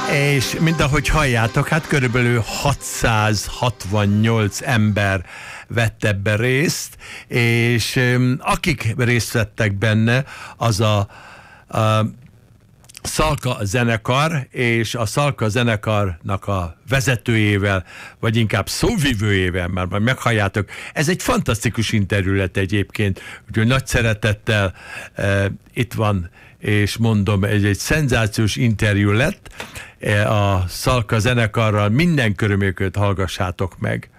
És mint ahogy halljátok, hát körülbelül 668 ember vett ebben részt, és akik részt vettek benne, az a Szalka zenekar, és a Szalka zenekarnak a vezetőjével, vagy inkább szóvivőjével, mert majd meghalljátok. Ez egy fantasztikus interjú lett egyébként, úgyhogy nagy szeretettel itt van, és mondom, egy szenzációs interjú lett a Szalka zenekarral. Minden körülmények között hallgassátok meg.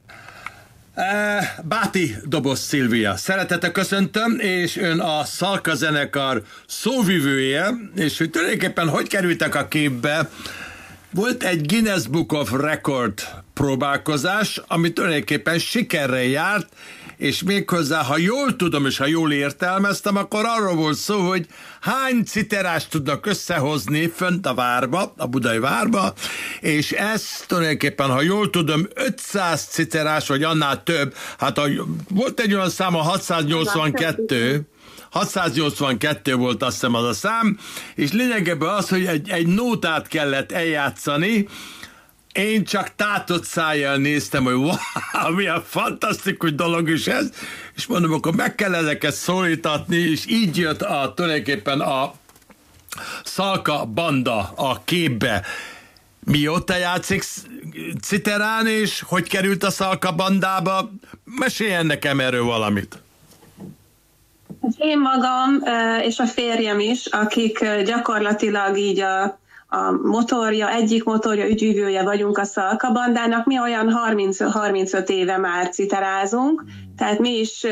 Báti Doboz Szilvia. Szeretettel köszöntöm, és ön a Szalka zenekar szóvivője, és hogy tulajdonképpen hogy kerültek a képbe? Volt egy Guinness Book of Record próbálkozás, ami tulajdonképpen sikerrel járt, és méghozzá, ha jól tudom, és ha jól értelmeztem, akkor arról volt szó, hogy hány citerást tudnak összehozni fönt a várba, a budai várba, és ez tulajdonképpen, ha jól tudom, 500 citerás, vagy annál több, hát volt egy olyan szám, a 682 volt, azt hiszem, az a szám, és lényegében az, hogy egy nótát kellett eljátszani. Én csak tátott szájjal néztem, hogy wow, milyen fantasztikus dolog is ez, és mondom, akkor meg kell ezeket szólítatni, és így jött tulajdonképpen a Szalka banda a képbe. Mióta játszik citerán, és hogy került a Szalka bandába? Meséljen nekem erről valamit. Én magam és a férjem is, akik gyakorlatilag így a egyik motorja, ügyvívője vagyunk a Szalka bandának, mi olyan 35 éve már citerázunk, tehát mi is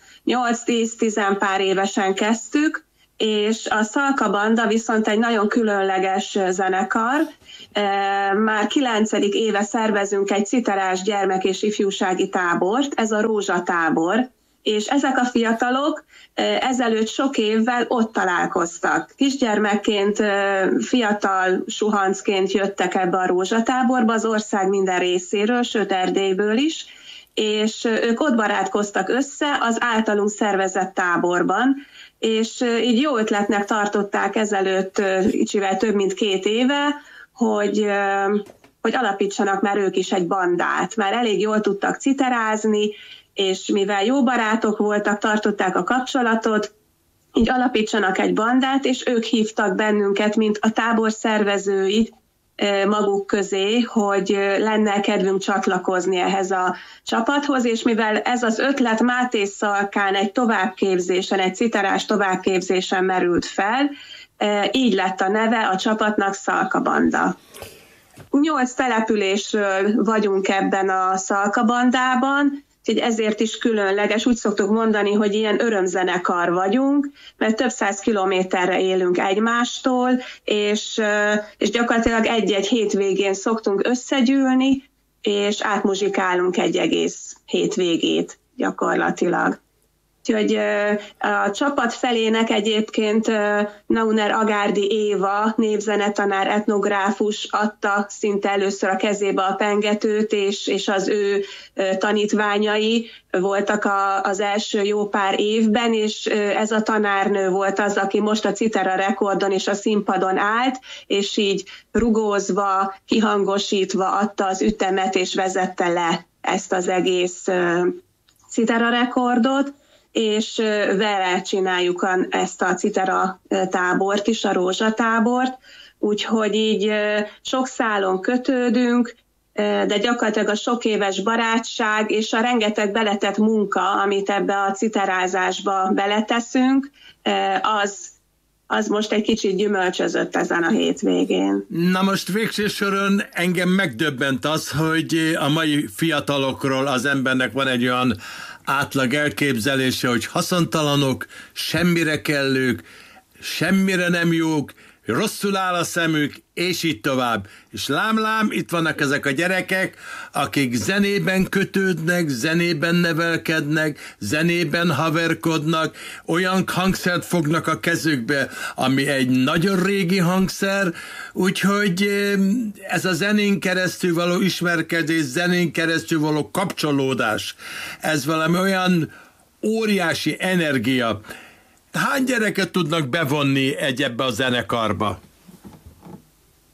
8-10 pár évesen kezdtük, és a Szalka banda viszont egy nagyon különleges zenekar. Már 9. éve szervezünk egy citerás gyermek- és ifjúsági tábort, ez a Rózsatábor, és ezek a fiatalok ezelőtt sok évvel ott találkoztak. Kisgyermekként, fiatal suhancként jöttek ebbe a Rózsatáborba az ország minden részéről, sőt Erdélyből is, és ők ott barátkoztak össze az általunk szervezett táborban, és így jó ötletnek tartották ezelőtt kicsivel több mint 2 éve, hogy alapítsanak már ők is egy bandát. Már elég jól tudtak citerázni, és mivel jó barátok voltak, tartották a kapcsolatot, így alapítsanak egy bandát, és ők hívtak bennünket, mint a tábor szervezői maguk közé, hogy lenne kedvünk csatlakozni ehhez a csapathoz, és mivel ez az ötlet Máté Szalkán egy továbbképzésen, egy citerás továbbképzésen merült fel, így lett a neve a csapatnak Szalka banda. 8 településről vagyunk ebben a Szalka bandában, úgyhogy ezért is különleges, úgy szoktuk mondani, hogy ilyen örömzenekar vagyunk, mert több 100 kilométerre élünk egymástól, és gyakorlatilag egy-egy hétvégén szoktunk összegyűlni, és átmuzsikálunk egy egész hétvégét gyakorlatilag. Úgyhogy a csapat felének egyébként Nauner Agárdi Éva, névzenetanár, etnográfus adta szinte először a kezébe a pengetőt, és az ő tanítványai voltak az első jó pár évben, és ez a tanárnő volt az, aki most a Citera rekordon és a színpadon állt, és így rugózva, kihangosítva adta az ütemet, és vezette le ezt az egész Citera rekordot, és vele csináljuk ezt a citera tábort is, a Rózsatábort, úgyhogy így sok szálon kötődünk, de gyakorlatilag a sok éves barátság és a rengeteg beletett munka, amit ebbe a citerázásba beleteszünk, az most egy kicsit gyümölcsözött ezen a hétvégén. Na most végső soron engem megdöbbent az, hogy a mai fiatalokról az embernek van egy olyan átlag elképzelése, hogy haszontalanok, semmire kellők, semmire nem jók, rosszul áll a szemük, és így tovább. És lám, itt vannak ezek a gyerekek, akik zenében kötődnek, zenében nevelkednek, zenében haverkodnak, olyan hangszert fognak a kezükbe, ami egy nagyon régi hangszer, úgyhogy ez a zenén keresztül való ismerkedés, zenén keresztül való kapcsolódás, ez valami olyan óriási energia. Hány gyereket tudnak bevonni ebbe a zenekarba?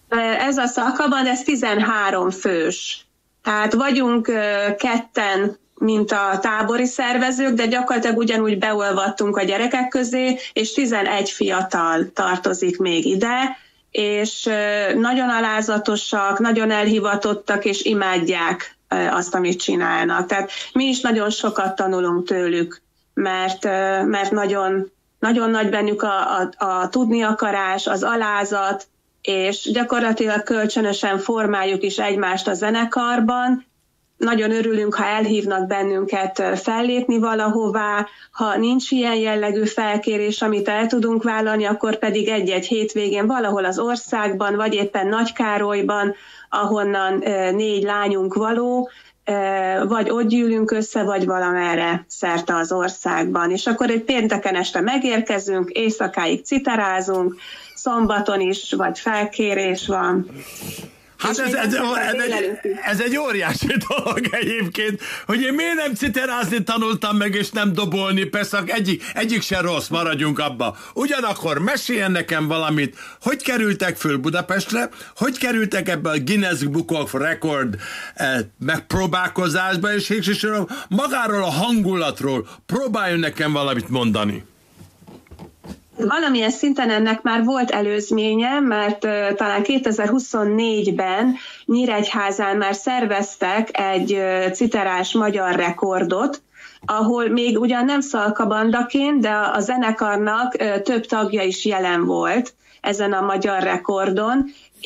Ez a szalkabanda, ez 13 fős. Tehát vagyunk ketten, mint a tábori szervezők, de gyakorlatilag ugyanúgy beolvadtunk a gyerekek közé, és 11 fiatal tartozik még ide, és nagyon alázatosak, nagyon elhivatottak, és imádják azt, amit csinálnak. Tehát mi is nagyon sokat tanulunk tőlük, mert nagyon, nagyon nagy bennük a tudni akarás, az alázat, és gyakorlatilag kölcsönösen formáljuk is egymást a zenekarban. Nagyon örülünk, ha elhívnak bennünket fellépni valahová, ha nincs ilyen jellegű felkérés, amit el tudunk vállalni, akkor pedig egy-egy hétvégén valahol az országban, vagy éppen Nagykárolyban, ahonnan 4 lányunk való, vagy ott gyűlünk össze, vagy valamerre szerte az országban. És akkor egy pénteken este megérkezünk, éjszakáig citerázunk, szombaton is, vagy felkérés van. Hát ez egy óriási dolog egyébként, hogy én miért nem citerázni tanultam meg, és nem dobolni, persze egyik se rossz, maradjunk abba. Ugyanakkor meséljen nekem valamit, hogy kerültek föl Budapestre, hogy kerültek ebbe a Guinness Book of Record megpróbálkozásba, és végsősorban magáról a hangulatról próbáljon nekem valamit mondani. Valamilyen szinten ennek már volt előzménye, mert talán 2024-ben Nyíregyházán már szerveztek egy citerás magyar rekordot, ahol még ugyan nem szalkabandaként, de a zenekarnak több tagja is jelen volt ezen a magyar rekordon,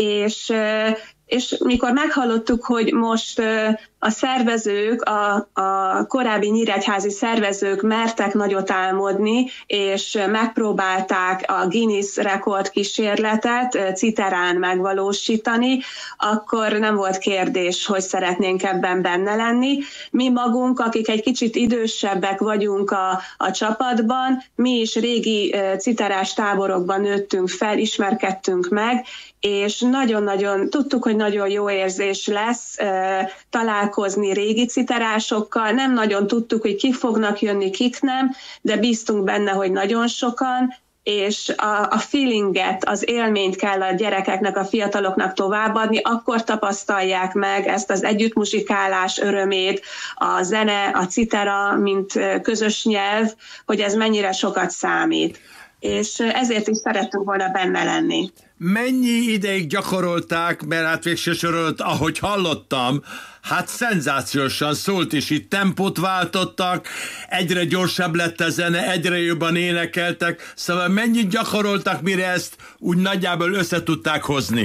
és mikor meghallottuk, hogy most a szervezők, a korábbi nyíregyházi szervezők mertek nagyot álmodni, és megpróbálták a Guinness rekord kísérletet citerán megvalósítani, akkor nem volt kérdés, hogy szeretnénk ebben benne lenni. Mi magunk, akik egy kicsit idősebbek vagyunk a csapatban, mi is régi citerás táborokban nőttünk fel, ismerkedtünk meg, és nagyon-nagyon tudtuk, hogy nagyon jó érzés lesz találkozni régi citerásokkal. Nem nagyon tudtuk, hogy kik fognak jönni, kik nem, de bíztunk benne, hogy nagyon sokan, és a feelinget, az élményt kell a gyerekeknek, a fiataloknak továbbadni, akkor tapasztalják meg ezt az együttmuzsikálás örömét, a zene, a citera, mint közös nyelv, hogy ez mennyire sokat számít. És ezért is szerettünk volna benne lenni. Mennyi ideig gyakorolták, mert hát végső soron, ahogy hallottam, hát szenzációsan szólt, és itt tempót váltottak, egyre gyorsabb lett a zene, egyre jobban énekeltek, szóval mennyit gyakoroltak, mire ezt úgy nagyjából össze tudták hozni?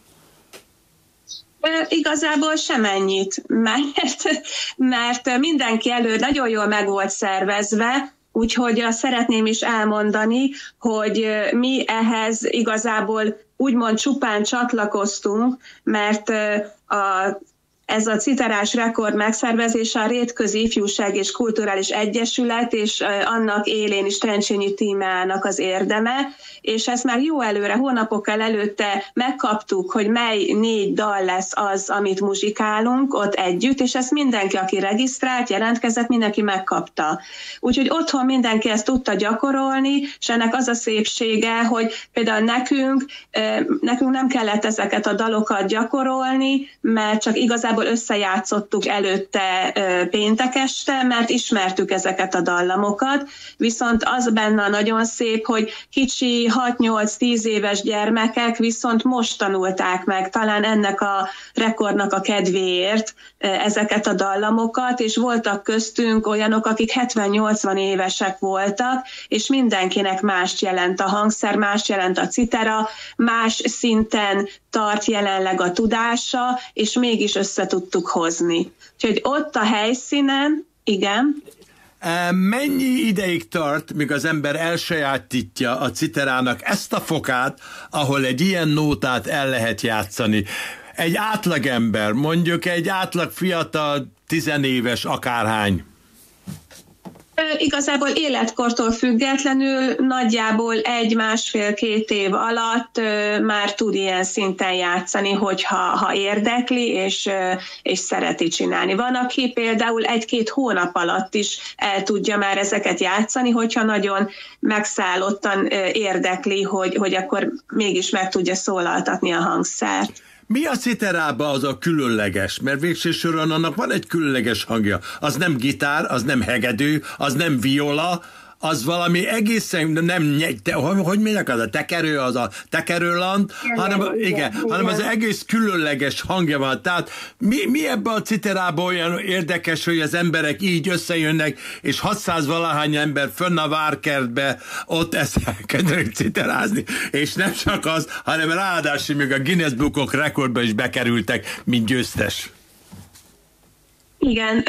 Igazából semennyit, mert mindenki elő nagyon jól meg volt szervezve, úgyhogy szeretném is elmondani, hogy mi ehhez igazából úgymond csupán csatlakoztunk, mert ez a citerás rekord megszervezése a Rétközi Ifjúság és Kulturális Egyesület, és annak élén is Trencsényi Tímeának az érdeme, és ezt már jó előre, hónapokkal előtte megkaptuk, hogy mely 4 dal lesz az, amit muzsikálunk ott együtt, és ezt mindenki, aki regisztrált, jelentkezett, mindenki megkapta. Úgyhogy otthon mindenki ezt tudta gyakorolni, és ennek az a szépsége, hogy például nekünk nem kellett ezeket a dalokat gyakorolni, mert csak igazából összejátszottuk előtte péntek este, mert ismertük ezeket a dallamokat, viszont az benne nagyon szép, hogy kicsi 6-8-10 éves gyermekek viszont most tanulták meg, talán ennek a rekordnak a kedvéért ezeket a dallamokat, és voltak köztünk olyanok, akik 70-80 évesek voltak, és mindenkinek mást jelent a hangszer, mást jelent a citera, más szinten tart jelenleg a tudása, és mégis össze tudtuk hozni. Úgyhogy ott a helyszínen, igen. Mennyi ideig tart, míg az ember elsajátítja a citerának ezt a fokát, ahol egy ilyen nótát el lehet játszani? Egy átlagember, mondjuk egy átlag fiatal, 10 éves akárhány. Igazából életkortól függetlenül nagyjából 1-1,5-2 év alatt már tud ilyen szinten játszani, hogyha érdekli és szereti csinálni. Van, aki például 1-2 hónap alatt is el tudja már ezeket játszani, hogyha nagyon megszállottan érdekli, hogy akkor mégis meg tudja szólaltatni a hangszert. Mi a citerában az a különleges? Mert végső soron annak van egy különleges hangja. Az nem gitár, az nem hegedű, az nem viola, az valami egészen nem, hogy mondják, az a tekerő, az a tekerőland, hanem az egész különleges hangja van. Tehát mi ebben a citerában olyan érdekes, hogy az emberek így összejönnek, és 600 valahány ember fönn a várkertbe ott kezdenek citerázni, és nem csak az, hanem ráadásul még a Guinness Book-ok rekordba is bekerültek, mint győztes. Igen,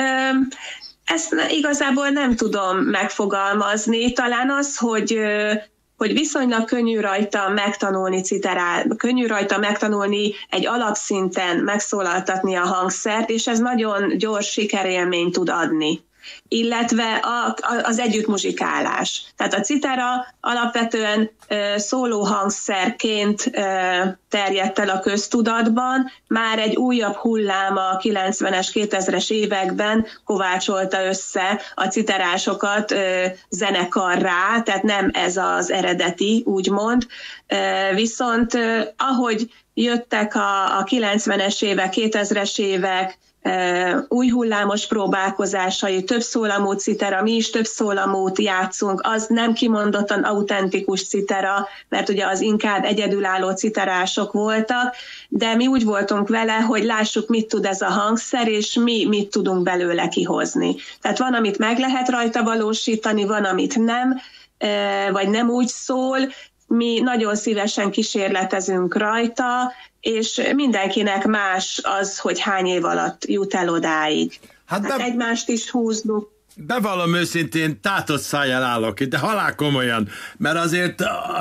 ezt igazából nem tudom megfogalmazni. Talán az, hogy viszonylag könnyű rajta megtanulni könnyű rajta megtanulni egy alapszinten megszólaltatni a hangszert, és ez nagyon gyors sikerélményt tud adni. Illetve az együttmuzsikálás. Tehát a citera alapvetően szólóhangszerként terjedt el a köztudatban, már egy újabb hullám a 90-es, 2000-es években kovácsolta össze a citerásokat zenekarrá, tehát nem ez az eredeti, úgymond. Viszont ahogy jöttek a 90-es évek, 2000-es évek, új hullámos próbálkozásai, többszólamú citera, mi is többszólamút játszunk, az nem kimondottan autentikus citera, mert ugye az inkább egyedülálló citerások voltak, de mi úgy voltunk vele, hogy lássuk, mit tud ez a hangszer, és mi mit tudunk belőle kihozni. Tehát van, amit meg lehet rajta valósítani, van, amit nem, vagy nem úgy szól. Mi nagyon szívesen kísérletezünk rajta, és mindenkinek más az, hogy hány év alatt jut el odáig. Hát egymást is húznunk. Bevallom őszintén, tátott szájjal állok itt, de halál komolyan, mert azért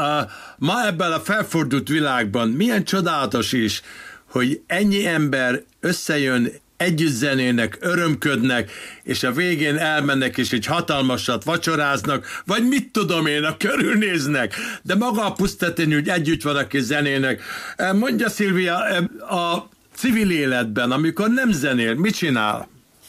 ma ebben a felfordult világban milyen csodálatos is, hogy ennyi ember összejön, együtt zenének, örömködnek, és a végén elmennek, és egy hatalmasat vacsoráznak, vagy mit tudom én, körülnéznek, de maga a pusztatény, hogy együtt vannak és zenének. Mondja, Szilvia, a civil életben, amikor nem zenél, mit csinál?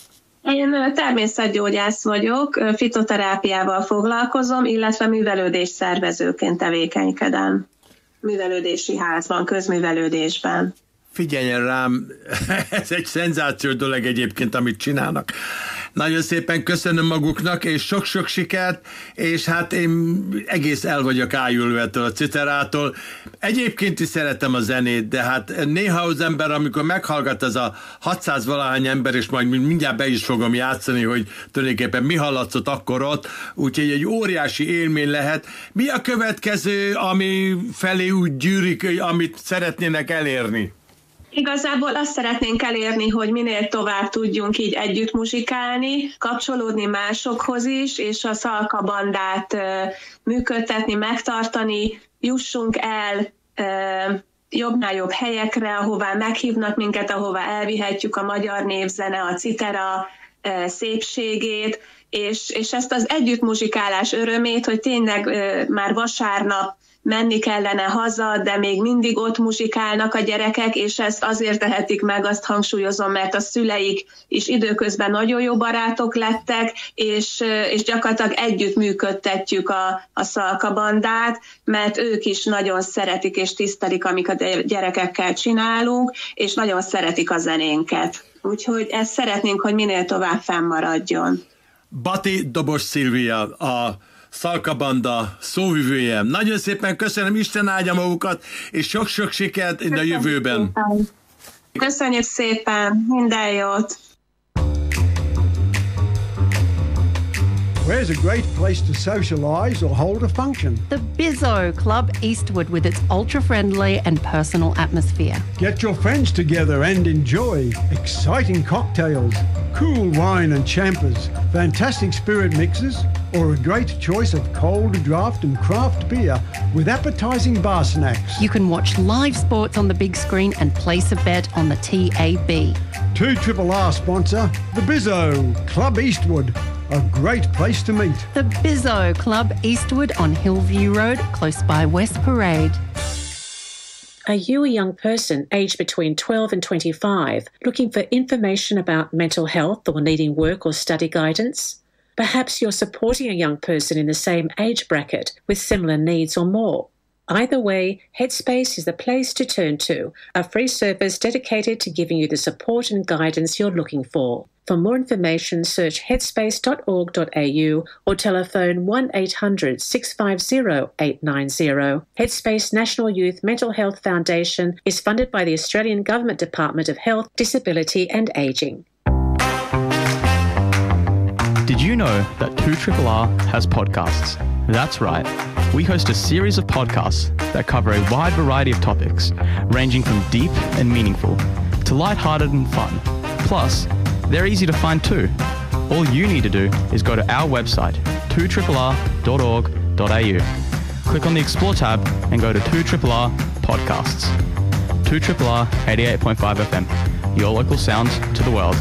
Én természetgyógyász vagyok, fitoterápiával foglalkozom, illetve művelődés szervezőként tevékenykedem. Művelődési házban, közművelődésben. Figyeljen rám, ez egy szenzációs dolog egyébként, amit csinálnak. Nagyon szépen köszönöm maguknak, és sok-sok sikert, és hát én egész el vagyok ájulva ettől a citerától. Egyébként is szeretem a zenét, de hát néha az ember, amikor meghallgat ez a 600 valahány ember, és majd mindjárt be is fogom játszani, hogy tulajdonképpen mi hallatszott akkor ott, úgyhogy egy óriási élmény lehet. Mi a következő, ami felé úgy gyűrik, amit szeretnének elérni? Igazából azt szeretnénk elérni, hogy minél tovább tudjunk így együtt muzsikálni, kapcsolódni másokhoz is, és a Szalka bandát működtetni, megtartani, jussunk el jobbnál jobb helyekre, ahová meghívnak minket, ahová elvihetjük a magyar népzene, a citera szépségét, és ezt az együttmuzsikálás örömét, hogy tényleg már vasárnap menni kellene haza, de még mindig ott muzsikálnak a gyerekek, és ezt azért tehetik meg, azt hangsúlyozom, mert a szüleik is időközben nagyon jó barátok lettek, és gyakorlatilag együtt működtetjük a Szalka bandát, mert ők is nagyon szeretik és tisztelik, amiket a gyerekekkel csinálunk, és nagyon szeretik a zenénket. Úgyhogy ezt szeretnénk, hogy minél tovább fennmaradjon. Bati Dobos Szilvia, a Szalka banda szóvivője. Nagyon szépen köszönöm, Isten áldja magukat, és sok-sok sikert a jövőben. Köszönjük szépen, minden jót! Where's a great place to socialise or hold a function? The Bizzo Club Eastwood, with its ultra-friendly and personal atmosphere. Get your friends together and enjoy exciting cocktails, cool wine and champers, fantastic spirit mixes, or a great choice of cold draft and craft beer with appetising bar snacks. You can watch live sports on the big screen and place a bet on the TAB. 2RRR sponsor, the Bizzo Club Eastwood, a great place to meet. The Bizzo Club Eastwood on Hillview Road, close by West Parade. Are you a young person aged between 12 and 25 looking for information about mental health or needing work or study guidance? Perhaps you're supporting a young person in the same age bracket with similar needs or more. Either way, Headspace is the place to turn to, a free service dedicated to giving you the support and guidance you're looking for. For more information, search headspace.org.au or telephone 1800 650 890. Headspace National Youth Mental Health Foundation is funded by the Australian Government Department of Health, Disability and Ageing. Did you know that 2RRR has podcasts? That's right. We host a series of podcasts that cover a wide variety of topics, ranging from deep and meaningful to lighthearted and fun. Plus, they're easy to find too. All you need to do is go to our website, 2RRR.org.au. Click on the Explore tab and go to 2RRR Podcasts. 2RRR 88.5 FM, your local sound to the world.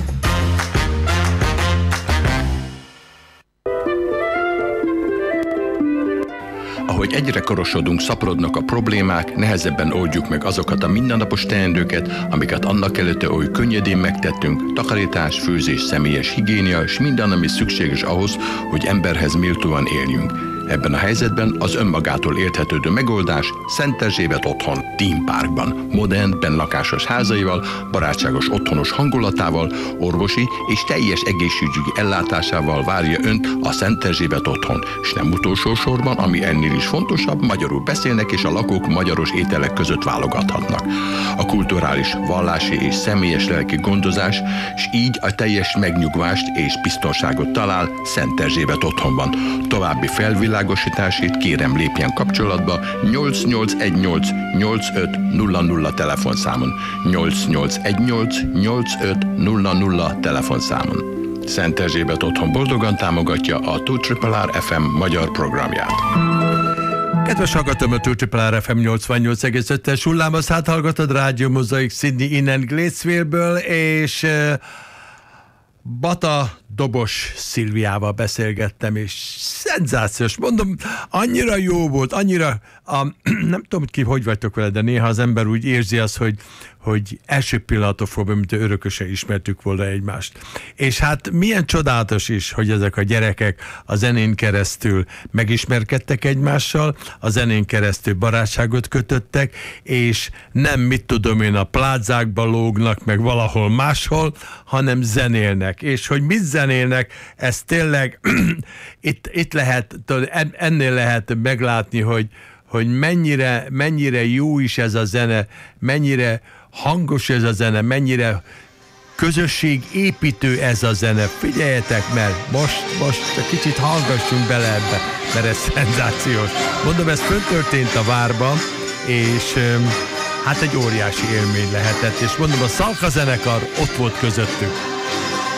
Ahogy egyre korosodunk, szaporodnak a problémák, nehezebben oldjuk meg azokat a mindennapos teendőket, amiket annak előtte oly könnyedén megtettünk, takarítás, főzés, személyes higiénia, és minden, ami szükséges ahhoz, hogy emberhez méltóan éljünk. Ebben a helyzetben az önmagától érthetődő megoldás Szent Erzsébet otthon, Dean Parkban, modern, bennlakásos házaival, barátságos otthonos hangulatával, orvosi és teljes egészségügyi ellátásával várja önt a Szent Erzsébet otthon, és nem utolsó sorban, ami ennél is fontosabb, magyarul beszélnek és a lakók magyaros ételek között válogathatnak. A kulturális, vallási és személyes lelki gondozás, és így a teljes megnyugvást és biztonságot talál Szent Erzsébet otthonban. További felvilágosításért kérem lépjen kapcsolatba 8818 8500 telefonszámon, 8818 8500 telefonszámon. Szent Erzsébet otthon boldogan támogatja a 2RRR FM magyar programját. Kedves hallgatom, a 2RRR FM 88,5-es hullámhosszát hallgatod, Rádió Mozaik Sydney innen Gatesville-ből, és Bata Dobos Szilviával beszélgettem, és szenzációs, mondom, annyira jó volt, annyira, nem tudom, hogy vagytok vele, de néha az ember úgy érzi azt, hogy első pillanatok fogva, mint örökösen ismertük volna egymást. És hát milyen csodálatos is, hogy ezek a gyerekek a zenén keresztül megismerkedtek egymással, a zenén keresztül barátságot kötöttek, és nem, mit tudom én, a plázákba lógnak, meg valahol máshol, hanem zenélnek. És hogy mit zenélnek, ez tényleg itt lehet, ennél lehet meglátni, hogy mennyire jó is ez a zene, mennyire hangos ez a zene, mennyire közösségépítő ez a zene. Figyeljetek, mert most kicsit hallgassunk bele ebbe, mert ez szenzációs. Mondom, ez föntörtént a Várban, és hát egy óriási élmény lehetett, és mondom, a Szalka zenekar ott volt közöttük.